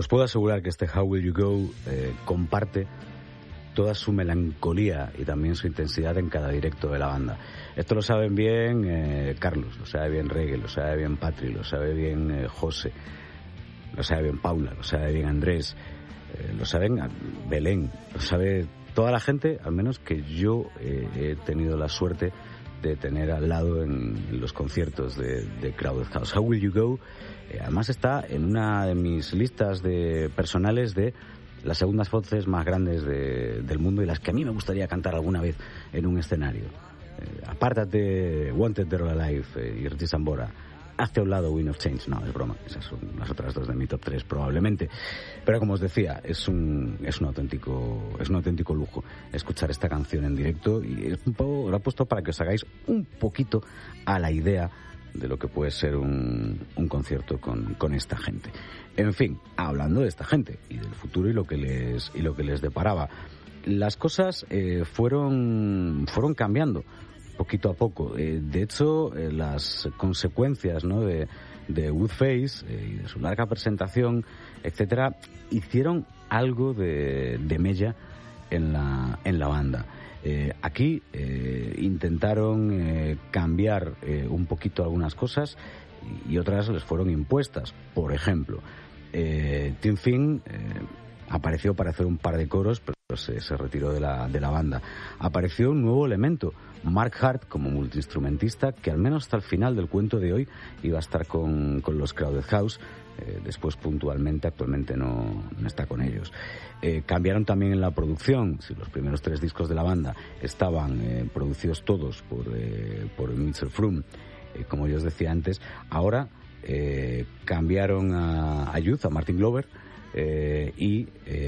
Os puedo asegurar que este How Will You Go comparte toda su melancolía y también su intensidad en cada directo de la banda. Esto lo saben bien Carlos, lo sabe bien Reggae, lo sabe bien Patri, lo sabe bien José, lo sabe bien Paula, lo sabe bien Andrés, lo saben Belén, lo sabe toda la gente, al menos que yo he tenido la suerte de tener al lado en los conciertos de Crowded House. How Will You Go además está en una de mis listas personales de las segundas voces más grandes del mundo y las que a mí me gustaría cantar alguna vez en un escenario. Apártate, Wanted, Dead or Alive y Richie Sambora. Hazte a un lado Wind of Change. No, es broma, esas son las otras dos de mi top 3 probablemente. Pero como os decía, es un auténtico lujo escuchar esta canción en directo, y es un poco, lo he puesto para que os hagáis un poquito a la idea de lo que puede ser un concierto con esta gente. En fin, hablando de esta gente y del futuro y lo que les deparaba, las cosas fueron cambiando poquito a poco. De hecho, las consecuencias, ¿no?, de Woodface y de su larga presentación, etcétera, hicieron algo de mella en la banda. Aquí intentaron cambiar un poquito algunas cosas y otras les fueron impuestas. Por ejemplo, Tim Finn apareció para hacer un par de coros, pero se retiró de la banda. Apareció un nuevo elemento, Mark Hart, como multiinstrumentista, que al menos hasta el final del cuento de hoy iba a estar con los Crowded House. Después puntualmente, actualmente no está con ellos. Cambiaron también en la producción. Si los primeros 3 discos de la banda estaban producidos todos por Mitchell Froom, como yo os decía antes, ahora cambiaron a Youth, a Martin Glover, y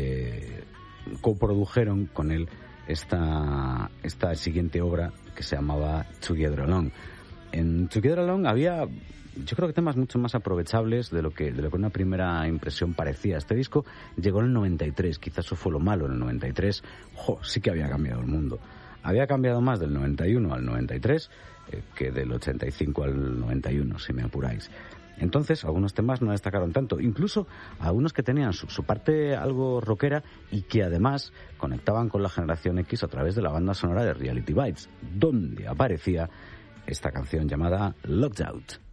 coprodujeron con él esta siguiente obra que se llamaba Together Alone. En Together Alone había, yo creo que temas mucho más aprovechables de lo que una primera impresión parecía. Este disco llegó en el 93, quizás eso fue lo malo. En el 93, sí que había cambiado el mundo. Había cambiado más del 91 al 93 que del 85 al 91, si me apuráis. Entonces, algunos temas no destacaron tanto, incluso algunos que tenían su parte algo rockera y que además conectaban con la generación X a través de la banda sonora de Reality Bites, donde aparecía esta canción llamada Locked Out.